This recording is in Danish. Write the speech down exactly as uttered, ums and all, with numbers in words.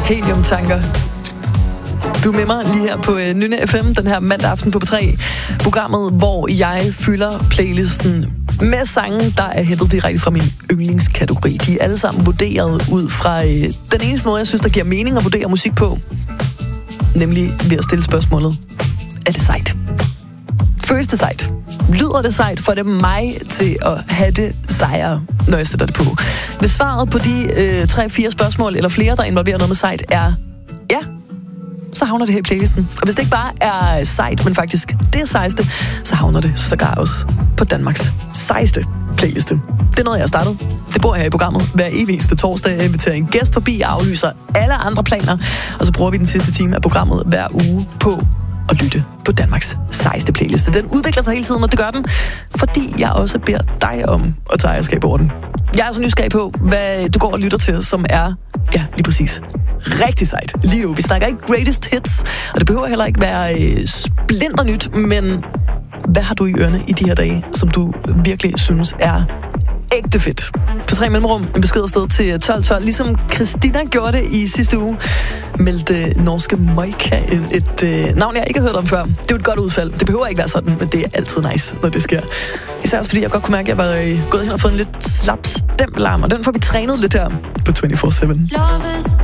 Heliumtanker. Du er med mig lige her på uh, Nynne F M, den her mandag aften på P tre. Programmet, hvor jeg fylder playlisten med sange, der er hentet direkte fra min yndlingskategori. De er alle sammen vurderet ud fra uh, den eneste måde, jeg synes, der giver mening at vurdere musik på. Nemlig ved at stille spørgsmålet: er det sejt? Føles det sejt? Lyder det sejt? Får det mig til at have det sejre, når jeg sætter det på? Hvis svaret på de øh, tre fire spørgsmål, eller flere, der involverer noget med sejt, er ja, så havner det her i playlisten. Og hvis det ikke bare er sejt, men faktisk det sejste, så havner det sågar også på Danmarks sejste playliste. Det er noget, jeg har startet. Det bor her i programmet hver evig eneste torsdag. Jeg inviterer en gæst forbi og aflyser alle andre planer. Og så bruger vi den sidste time af programmet hver uge på at lytte på Danmarks sejste playliste. Den udvikler sig hele tiden, og det gør den, fordi jeg også beder dig om at tage ejerskab over den. Jeg er så nysgerrig på, hvad du går og lytter til, som er, ja, lige præcis, rigtig sejt. Lige nu, vi snakker ikke greatest hits, og det behøver heller ikke være øh, splinter nyt, men hvad har du i ørene i de her dage, som du virkelig synes er ægte fedt? På tre mellemrum, en besked afsted til tolv tolv, ligesom Christina gjorde det i sidste uge, meldte norske Moika ind, et øh, navn, jeg ikke har hørt om før. Det er jo et godt udfald. Det behøver ikke være sådan, men det er altid nice, når det sker. Især også fordi jeg godt kunne mærke, at jeg var øh, gået hen og fået en lidt slap stemmelarm, og den får vi trænet lidt her på to fire syv.